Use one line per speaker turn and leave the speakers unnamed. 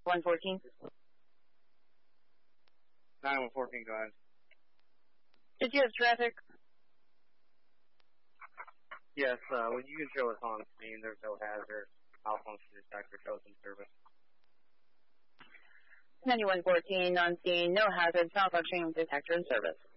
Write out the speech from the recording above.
114.
914, go ahead.
Did you have traffic?
Yes, well, you can show us on scene. There's no hazard. Malfunction detector shows in service.
9114 on scene, no hazard, malfunction detector in service.